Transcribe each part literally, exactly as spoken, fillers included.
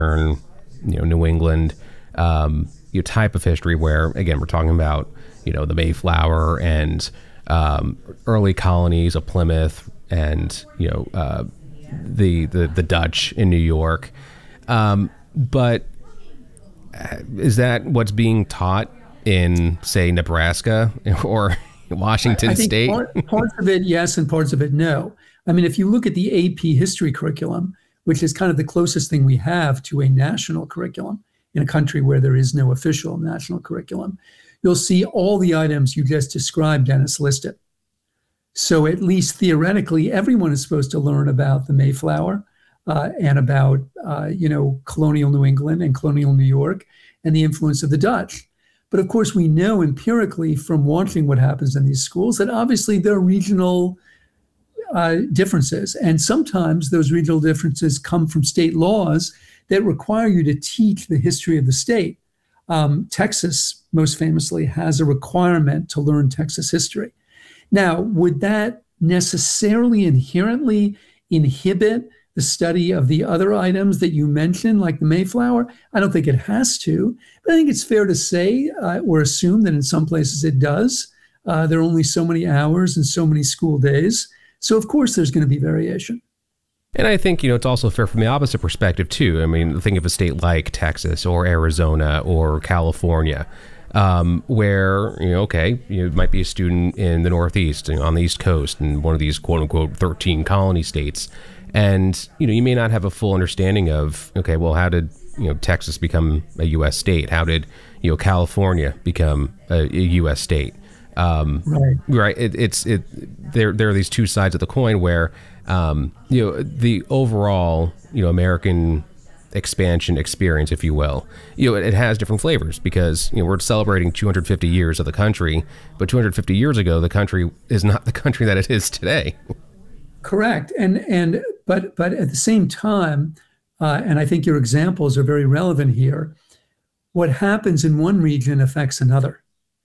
you know, New England, um, you know, type of history where, again, we're talking about, you know, the Mayflower and um, early colonies of Plymouth and, you know, uh, the, the, the Dutch in New York. Um, but is that what's being taught in, say, Nebraska or Washington I, I think State? Part, parts of it, yes, and parts of it, no. I mean, if you look at the A P history curriculum, which is kind of the closest thing we have to a national curriculum in a country where there is no official national curriculum, you'll see all the items you just described, Dennis, listed. So at least theoretically, everyone is supposed to learn about the Mayflower uh, and about, uh, you know, colonial New England and colonial New York and the influence of the Dutch. But of course, we know empirically from watching what happens in these schools that obviously there are regional uh, differences. And sometimes those regional differences come from state laws that require you to teach the history of the state. Um, Texas, most famously, has a requirement to learn Texas history. Now, would that necessarily inherently inhibit the study of the other items that you mentioned, like the Mayflower? I don't think it has to, but I think it's fair to say uh, or assume that in some places it does. Uh, there are only so many hours and so many school days. So, of course, there's going to be variation. And I think, you know, it's also fair from the opposite perspective, too. I mean, think of a state like Texas or Arizona or California, um, where, you know, okay, you might be a student in the Northeast, you know, on the East Coast, in one of these quote unquote thirteen colony states. And, you know, you may not have a full understanding of, okay, well, how did, you know, Texas become a U S state? How did, you know, California become a, a U S state? Um, right. Right. It, it's it. There, there are these two sides of the coin where, um, you know, the overall, you know, American expansion experience, if you will, you know, it, it has different flavors because, you know, we're celebrating two hundred fifty years of the country, but two hundred fifty years ago, the country is not the country that it is today. Correct. And, and, but, but at the same time, uh, and I think your examples are very relevant here, what happens in one region affects another.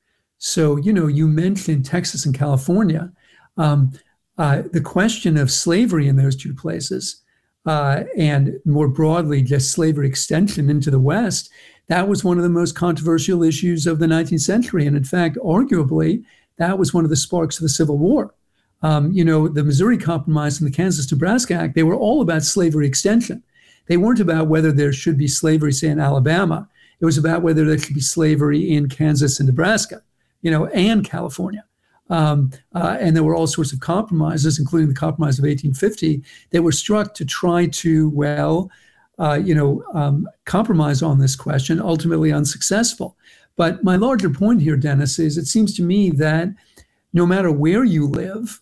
So, you know, you mentioned Texas and California. Um, uh, the question of slavery in those two places, uh, and more broadly, just slavery extension into the West, that was one of the most controversial issues of the nineteenth century. And in fact, arguably, that was one of the sparks of the Civil War. Um, you know, the Missouri Compromise and the Kansas-Nebraska Act, they were all about slavery extension. They weren't about whether there should be slavery, say, in Alabama. It was about whether there should be slavery in Kansas and Nebraska, you know, and California. Um, uh, and there were all sorts of compromises, including the Compromise of eighteen fifty, that were struck to try to, well, uh, you know, um, compromise on this question, ultimately unsuccessful. But my larger point here, Dennis, is it seems to me that no matter where you live,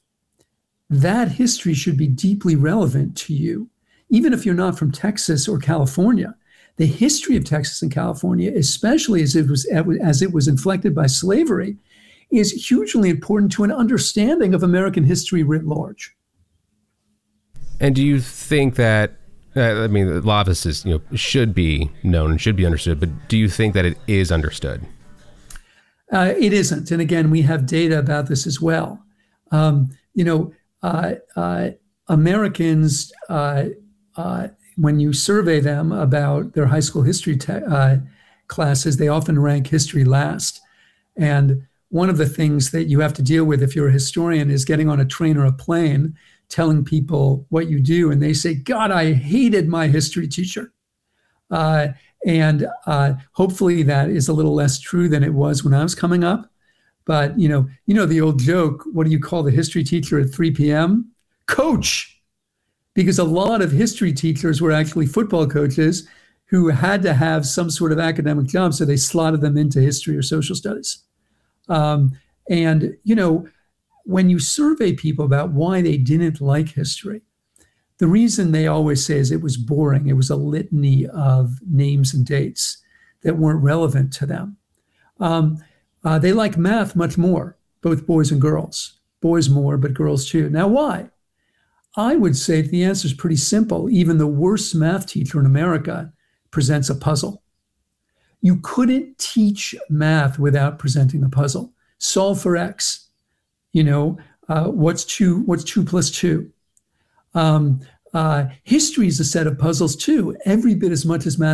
that history should be deeply relevant to you. Even if you're not from Texas or California, the history of Texas and California, especially as it was, as it was inflected by slavery, is hugely important to an understanding of American history writ large. And do you think that, uh, I mean, a lot of this is, you know, should be known and should be understood, but do you think that it is understood? Uh, it isn't. And again, we have data about this as well. Um, you know, uh, uh, Americans, uh, uh, when you survey them about their high school history uh, classes, they often rank history last. And one of the things that you have to deal with if you're a historian is getting on a train or a plane, telling people what you do, and they say, God, I hated my history teacher. Uh, and uh, hopefully that is a little less true than it was when I was coming up. But, you know, you know the old joke, what do you call the history teacher at three p m? Coach! Because a lot of history teachers were actually football coaches who had to have some sort of academic job, so they slotted them into history or social studies. Um, and, you know, when you survey people about why they didn't like history, the reason they always say is it was boring. It was a litany of names and dates that weren't relevant to them. Um, uh, they like math much more, both boys and girls. Boys more, but girls too. Now, why? I would say the answer is pretty simple. Even the worst math teacher in America presents a puzzle. You couldn't teach math without presenting the puzzle. Solve for X. You know, uh, what's two, what's two plus two? Um, Uh, history is a set of puzzles too, every bit as much as math.